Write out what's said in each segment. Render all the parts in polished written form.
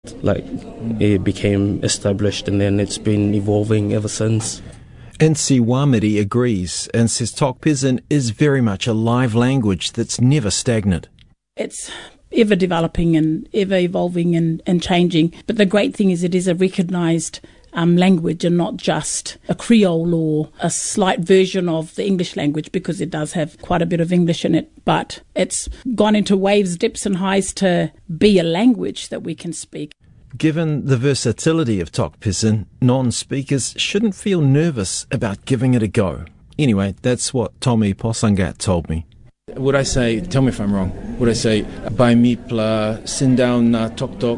Like, it became established and then it's been evolving ever since. Insi Wamiri agrees and says Tok Pisin is very much a live language that's never stagnant. It's ever developing and ever evolving and changing. But the great thing is it is a recognised language and not just a Creole or a slight version of the English language, because it does have quite a bit of English in it. But it's gone into waves, dips and highs to be a language that we can speak. Given the versatility of Tok Pisin, non-speakers shouldn't feel nervous about giving it a go. Anyway, that's what Tommy Posangat told me. Would I say, tell me if I'm wrong, would I say, Bai mi pla, sin down na tok tok,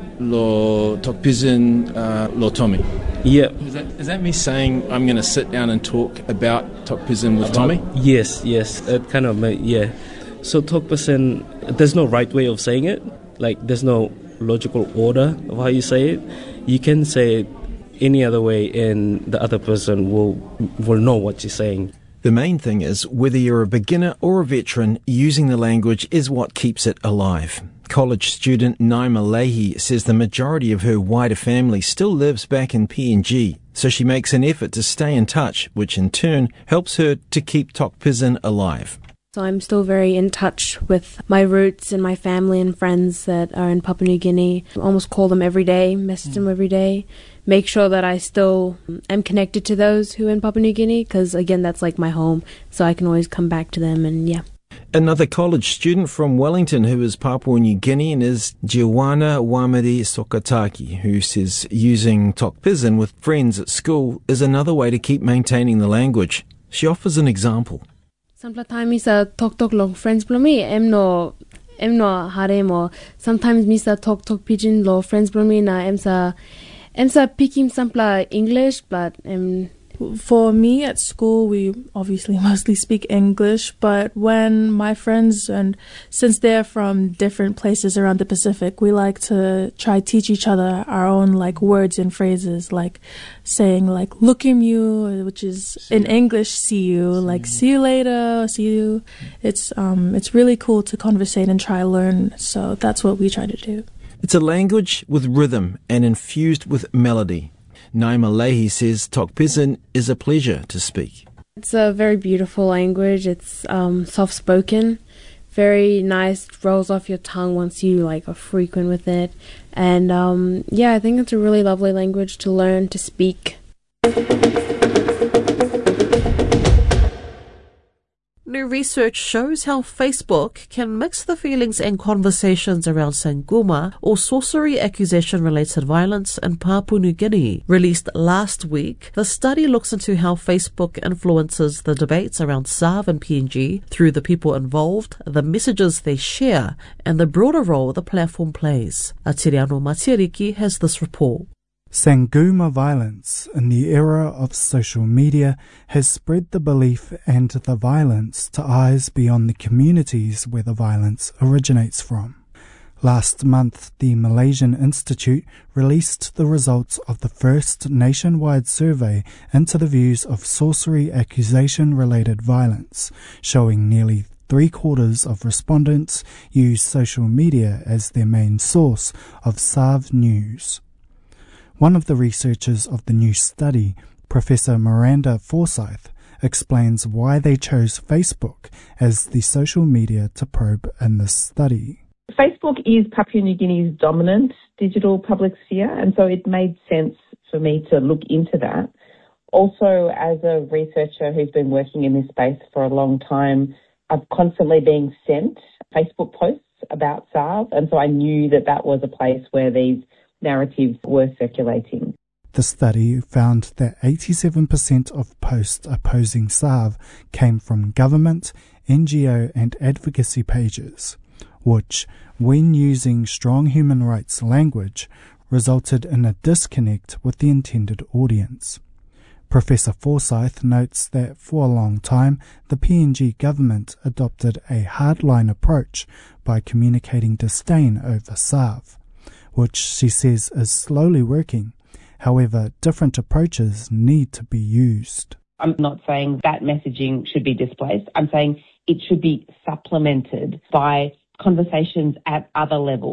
lo Tok Pisin, lo Tommy? Yeah. Is that me saying I'm going to sit down and talk about Tok Pisin with Tommy? Yes. It kind of, yeah. So Tok Pisin, there's no right way of saying it. Like, there's no logical order of how you say it. You can say it any other way and the other person will know what you're saying. The main thing is, whether you're a beginner or a veteran, using the language is what keeps it alive. College student Naima Leahy says the majority of her wider family still lives back in PNG, so she makes an effort to stay in touch, which in turn helps her to keep Tok Pisin alive. So I'm still very in touch with my roots and my family and friends that are in Papua New Guinea. I almost call them every day, message them every day, make sure that I still am connected to those who are in Papua New Guinea, because again, that's like my home, so I can always come back to them and yeah. Another college student from Wellington who is Papua New Guinean is Joanna Wamiri Sokataki, who says using Tok Pisin with friends at school is another way to keep maintaining the language. She offers an example. Sometimes misa tok long friends blomi em no harem or sometimes misa tok pidgin lo friends blomi na emsa picking sampla English but For me at school, we obviously mostly speak English, but when my friends, and since they're from different places around the Pacific, we like to try teach each other our own like words and phrases, like saying like "look at you," which is in English "see you," like "see you later," "see you." It's really cool to conversate and try learn. So that's what we try to do. It's a language with rhythm and infused with melody. Naima Leahy says Tok Pisin is a pleasure to speak. It's a very beautiful language. It's soft-spoken, very nice, rolls off your tongue once you like are frequent with it. And I think it's a really lovely language to learn to speak. New research shows how Facebook can mix the feelings and conversations around sanguma or sorcery accusation-related violence in Papua New Guinea. Released last week, the study looks into how Facebook influences the debates around SARV and PNG through the people involved, the messages they share, and the broader role the platform plays. Atiriano Matiariki has this report. Sanguma violence in the era of social media has spread the belief and the violence to eyes beyond the communities where the violence originates from. Last month, the Malaysian Institute released the results of the first nationwide survey into the views of sorcery accusation-related violence, showing nearly 3/4 of respondents use social media as their main source of SARV news. One of the researchers of the new study, Professor Miranda Forsyth, explains why they chose Facebook as the social media to probe in this study. Facebook is Papua New Guinea's dominant digital public sphere, and so it made sense for me to look into that. Also, as a researcher who's been working in this space for a long time, I've constantly been sent Facebook posts about SARV, and so I knew that that was a place where these narratives were circulating. The study found that 87% of posts opposing SARV came from government, NGO and advocacy pages, which, when using strong human rights language, resulted in a disconnect with the intended audience. Professor Forsyth notes that for a long time, the PNG government adopted a hardline approach by communicating disdain over SARV, which she says is slowly working. However, different approaches need to be used. I'm not saying that messaging should be displaced. I'm saying it should be supplemented by conversations at other levels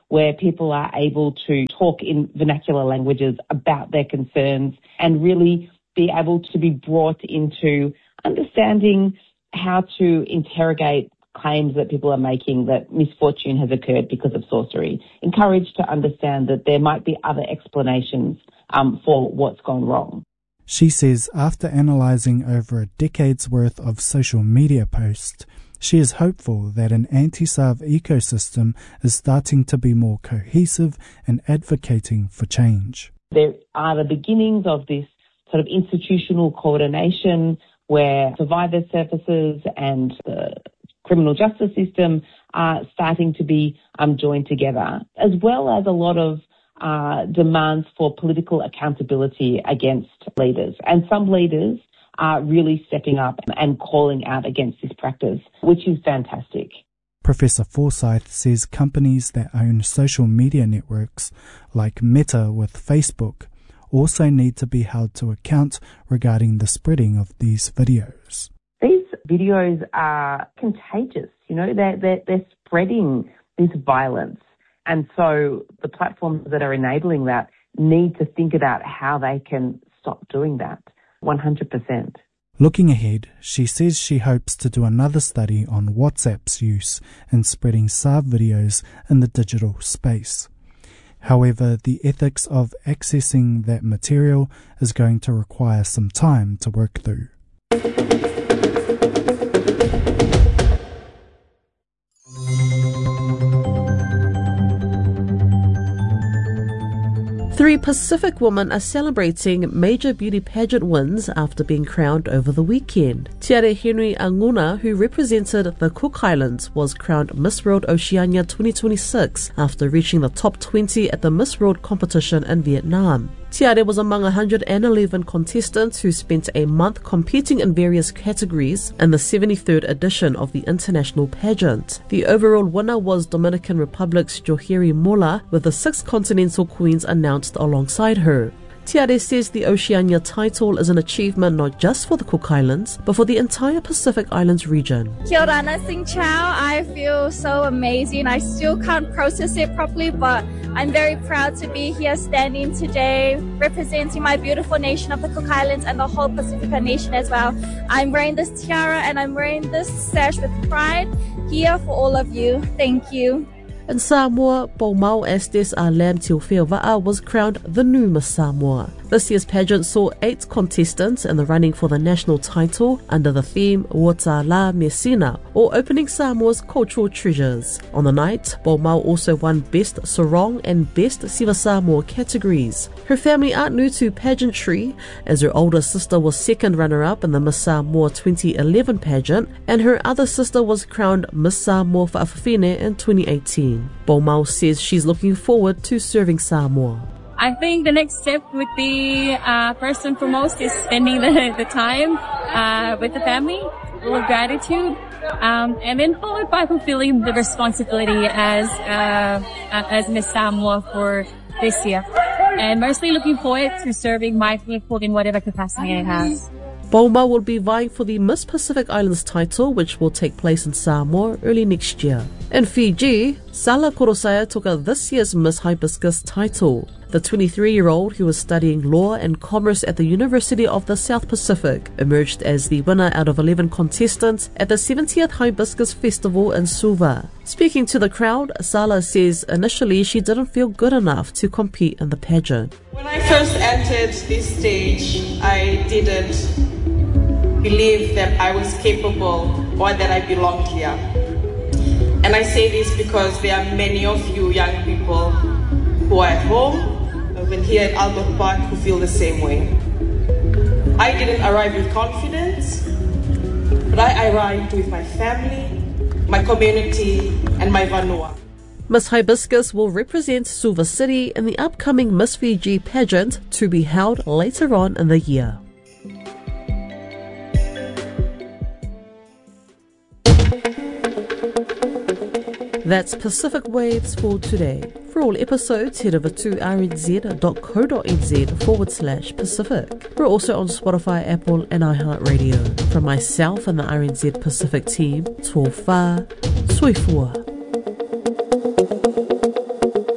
where people are able to talk in vernacular languages about their concerns and really be able to be brought into understanding how to interrogate claims that people are making that misfortune has occurred because of sorcery. Encouraged to understand that there might be other explanations for what's gone wrong. She says after analysing over a decade's worth of social media posts, she is hopeful that an anti-SARV ecosystem is starting to be more cohesive and advocating for change. There are the beginnings of this sort of institutional coordination where survivor services and the criminal justice system are starting to be joined together, as well as a lot of demands for political accountability against leaders. And some leaders are really stepping up and calling out against this practice, which is fantastic. Professor Forsyth says companies that own social media networks, like Meta with Facebook, also need to be held to account regarding the spreading of these videos. These videos are contagious, they're spreading this violence. And so the platforms that are enabling that need to think about how they can stop doing that. 100%. Looking ahead, she says she hopes to do another study on WhatsApp's use in spreading SARV videos in the digital space. However, the ethics of accessing that material is going to require some time to work through. 3 Pacific women are celebrating major beauty pageant wins after being crowned over the weekend. Tiare Henry Anguna, who represented the Cook Islands, was crowned Miss World Oceania 2026 after reaching the top 20 at the Miss World competition in Vietnam. Tiare was among 111 contestants who spent a month competing in various categories in the 73rd edition of the international pageant. The overall winner was Dominican Republic's Joheri Mola, with the 6 continental queens announced alongside her. Tiare says the Oceania title is an achievement not just for the Cook Islands, but for the entire Pacific Islands region. Kia ora, Sing Chow. I feel so amazing. I still can't process it properly, but I'm very proud to be here standing today, representing my beautiful nation of the Cook Islands and the whole Pacifica nation as well. I'm wearing this tiara and I'm wearing this sash with pride here for all of you. Thank you. In Samoa, Paumau Estes Alam Teofeova'a was crowned the new Miss Samoa. This year's pageant saw 8 contestants in the running for the national title under the theme Wata La Messina, or Opening Samoa's Cultural Treasures. On the night, Paumau also won Best Sarong and Best Siva Samoa categories. Her family aren't new to pageantry, as her older sister was second runner-up in the Miss Samoa 2011 pageant, and her other sister was crowned Miss Samoa Fa'afafine in 2018. Paumau says she's looking forward to serving Samoa. I think the next step would be, first and foremost, is spending the time with the family, full of gratitude, and then followed by fulfilling the responsibility as Miss Samoa for this year. And mostly looking forward to serving my people in whatever capacity I have. Paumau will be vying for the Miss Pacific Islands title, which will take place in Samoa early next year. In Fiji, Sala Korosaya took out this year's Miss Hibiscus title. The 23-year-old, who was studying law and commerce at the University of the South Pacific, emerged as the winner out of 11 contestants at the 70th Hibiscus Festival in Suva. Speaking to the crowd, Sala says initially she didn't feel good enough to compete in the pageant. When I first entered this stage, I didn't believe that I was capable or that I belonged here. And I say this because there are many of you young people who are at home, even here at Albert Park, who feel the same way. I didn't arrive with confidence, but I arrived with my family, my community, and my vanua. Miss Hibiscus will represent Suva City in the upcoming Miss Fiji pageant to be held later on in the year. That's Pacific Waves for today. For all episodes, head over to rnz.co.nz/Pacific. We're also on Spotify, Apple, and iHeartRadio. From myself and the RNZ Pacific team, Tō Whā, Soifua.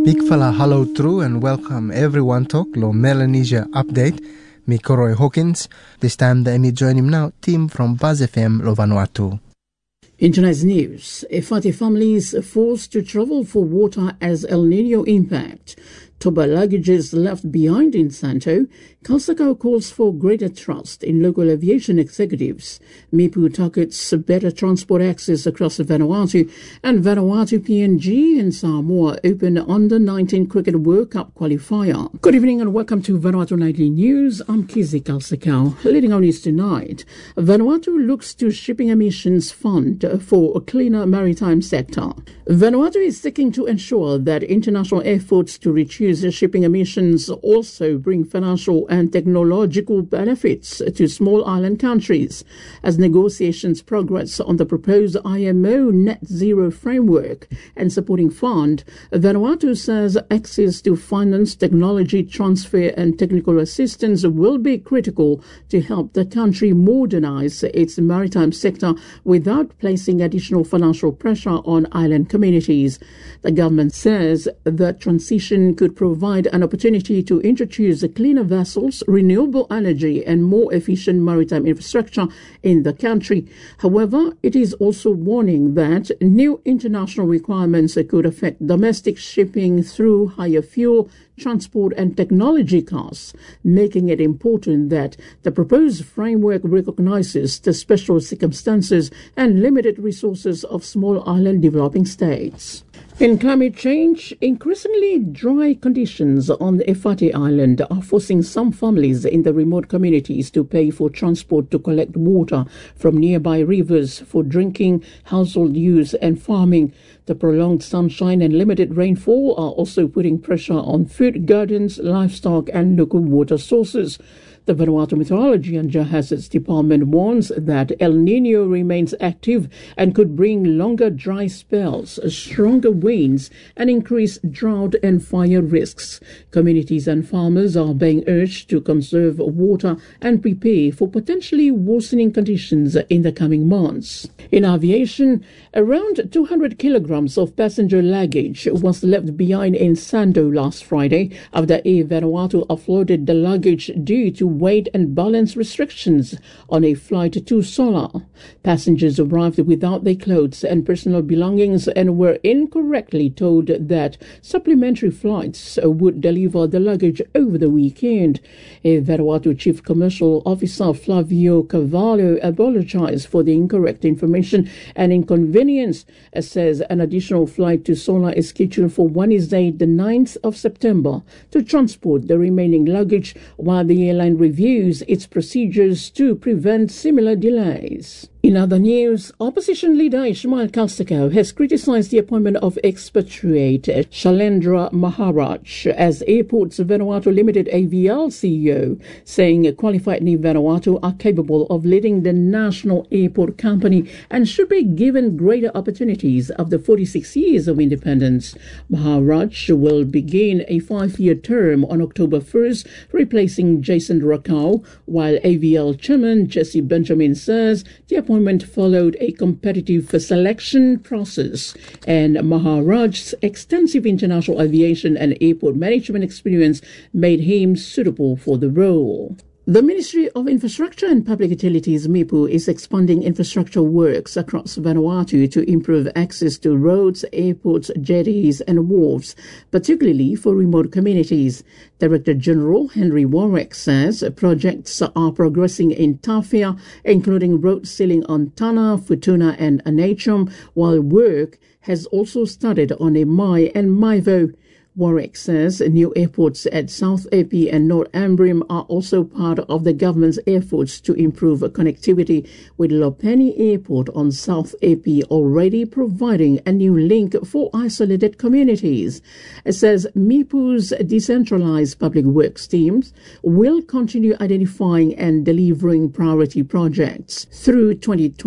Big fella hello true and welcome everyone to lo Melanesia update. Me Koroy Hawkins. This time the me join him now, team from Buzz FM lo Vanuatu. In tonight's news, Efate families forced to travel for water as El Nino impact. Toba luggages left behind in Santo. Kalsakau calls for greater trust in local aviation executives. Mipu targets better transport access across Vanuatu, and Vanuatu PNG and Samoa open Under-19 Cricket World Cup qualifier. Good evening and welcome to Vanuatu Nightly News. I'm Kizi Kalsakau. Leading on news tonight, Vanuatu looks to Shipping Emissions Fund for a cleaner maritime sector. Vanuatu is seeking to ensure that international efforts to reduce shipping emissions also bring financial and technological benefits to small island countries. As negotiations progress on the proposed IMO net zero framework and supporting fund, Vanuatu says access to finance, technology transfer and technical assistance will be critical to help the country modernize its maritime sector without placing additional financial pressure on island communities. The government says the transition could provide an opportunity to introduce cleaner vessels, renewable energy and more efficient maritime infrastructure in the country. However, it is also warning that new international requirements could affect domestic shipping through higher fuel, transport and technology costs, making it important that the proposed framework recognizes the special circumstances and limited resources of small island developing states. In climate change, increasingly dry conditions on the Efate Island are forcing some families in the remote communities to pay for transport to collect water from nearby rivers for drinking, household use and farming. The prolonged sunshine and limited rainfall are also putting pressure on food gardens, livestock and local water sources. The Vanuatu Meteorology and Geohazards Department warns that El Nino remains active and could bring longer dry spells, stronger winds, and increased drought and fire risks. Communities and farmers are being urged to conserve water and prepare for potentially worsening conditions in the coming months. In aviation, around 200 kilograms of passenger luggage was left behind in Sando last Friday after Air Vanuatu offloaded the luggage due to weight and balance restrictions on a flight to Sola. Passengers arrived without their clothes and personal belongings and were incorrectly told that supplementary flights would deliver the luggage over the weekend. A Vanuatu Chief Commercial Officer Flavio Cavallo apologized for the incorrect information and inconvenience, says an additional flight to Sola is scheduled for Wednesday, the 9th of September, to transport the remaining luggage while the airline reviews its procedures to prevent similar delays. In other news, opposition leader Ismail Kalsakau has criticized the appointment of expatriate Shailendra Maharaj as Airports Vanuatu Limited AVL CEO, saying qualified Ni Vanuatu are capable of leading the national airport company and should be given greater opportunities after 46 years of independence. Maharaj will begin a 5-year term on October 1st, replacing Jason Rakau, while AVL Chairman Jesse Benjamin says the appointment followed a competitive selection process, and Maharaj's extensive international aviation and airport management experience made him suitable for the role. The Ministry of Infrastructure and Public Utilities, MIPU, is expanding infrastructure works across Vanuatu to improve access to roads, airports, jetties and wharves, particularly for remote communities. Director General Henry Warwick says projects are progressing in Tawhia, including road sealing on Tana, Futuna and Anachum, while work has also started on a Mai and Maivo. Warwick says new airports at South Epi and North Ambrim are also part of the government's efforts to improve connectivity, with Lopeni Airport on South Epi already providing a new link for isolated communities. It says MIPU's decentralized public works teams will continue identifying and delivering priority projects through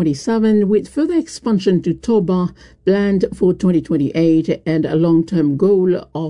2027, with further expansion to Toba planned for 2028 and a long-term goal of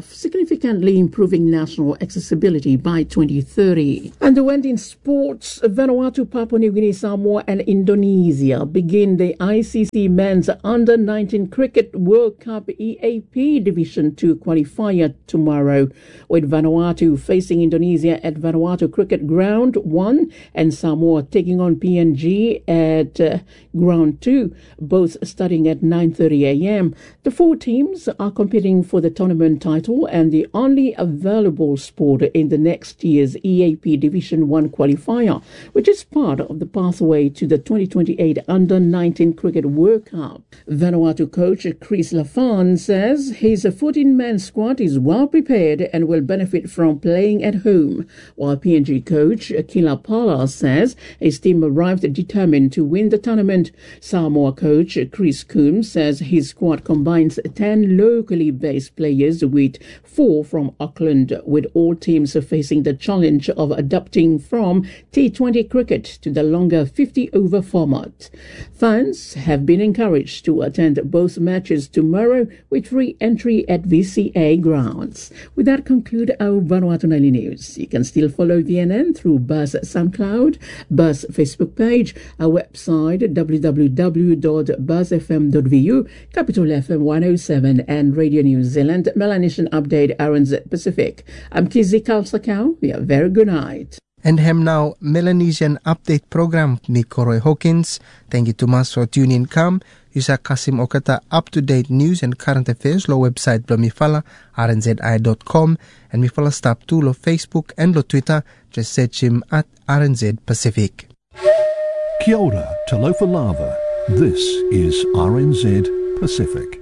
significantly improving national accessibility by 2030. And the went in sports, Vanuatu, Papua New Guinea, Samoa and Indonesia begin the ICC Men's Under-19 Cricket World Cup EAP Division 2 qualifier tomorrow, with Vanuatu facing Indonesia at Vanuatu Cricket Ground 1 and Samoa taking on PNG at Ground 2, both starting at 9:30 a.m. The four teams are competing for the tournament title and the only available sport in the next year's EAP Division 1 qualifier, which is part of the pathway to the 2028 Under-19 Cricket World Cup. Vanuatu coach Chris Lafan says his 14-man squad is well prepared and will benefit from playing at home, while PNG coach Kila Pala says his team arrived determined to win the tournament. Samoa coach Chris Coombs says his squad combines 10 locally based players with 4 from Auckland, with all teams facing the challenge of adapting from T20 cricket to the longer 50-over format. Fans have been encouraged to attend both matches tomorrow with free entry at VCA grounds. With that, conclude our Vanuatu Nightly News. You can still follow VNN through Buzz SoundCloud, Buzz Facebook page, our website www.buzzfm.vu, Capital FM 107 and Radio New Zealand, Melanesian Update, RNZ Pacific. I'm Kizzy Kalsakau. We have a very good night. And hem now Melanesian Update program mi Koroi Hawkins. Thank you too much for tuning in. Come, Yusa Kasim Okata up-to-date news and current affairs lo website blo mi fala rnzi.com and mi fala stop to lo Facebook and lo Twitter. Just search him at RNZ Pacific. Kia ora, talofa lava. This is RNZ Pacific.